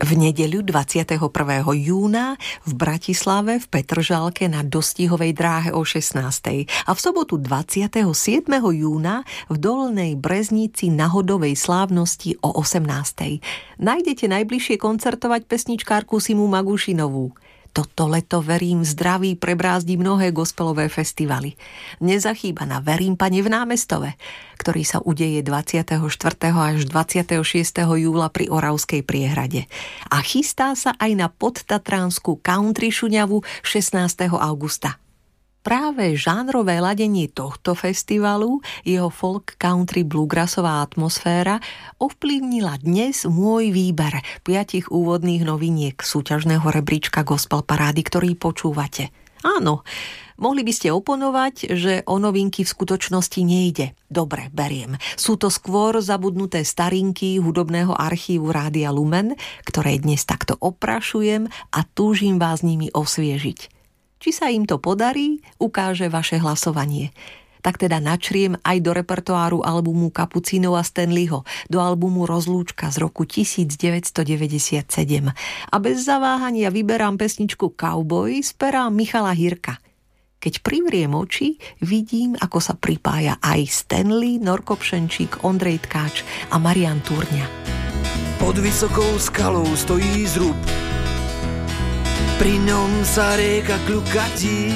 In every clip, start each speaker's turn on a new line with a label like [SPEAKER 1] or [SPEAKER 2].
[SPEAKER 1] V nedeľu 21. júna v Bratislave v Petržalke na dostihovej dráhe o 16. a v sobotu 27. júna v Dolnej Breznici na Hodovej slávnosti o 18. Nájdete najbližšie koncertovať pesničkárku Simu Magušinovú. Toto leto, verím, zdraví prebrázdi mnohé gospelové festivaly. Nezachýba na Verím, Pane v Námestove, ktorý sa udeje 24. až 26. júla pri Oravskej priehrade. A chystá sa aj na podtatranskú country šuňavu 16. augusta. Práve žánrové ladenie tohto festivalu, jeho folk country bluegrassová atmosféra ovplyvnila dnes môj výber 5 úvodných noviniek súťažného rebríčka Gospel Parády, ktorý počúvate. Áno, mohli by ste oponovať, že o novinky v skutočnosti nejde. Dobre, beriem. Sú to skôr zabudnuté starinky hudobného archívu Rádia Lumen, ktoré dnes takto oprašujem a túžim vás nimi osviežiť. Či sa im to podarí, ukáže vaše hlasovanie. Tak teda načriem aj do repertoáru albumu Kapucínov a Stanleyho, do albumu Rozlúčka z roku 1997. A bez zaváhania vyberám pesničku Cowboy z pera Michala Hirka. Keď privriem oči, vidím, ako sa pripája aj Stanley, Norko Pšenčík, Ondrej Tkáč a Marian Turňa.
[SPEAKER 2] Pod vysokou skalou stojí zrub, pri ňom sa rieka kľukatí,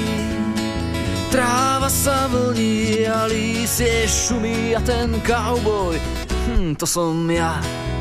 [SPEAKER 2] tráva sa vlní a lístie šumí a ten cowboy, to som ja.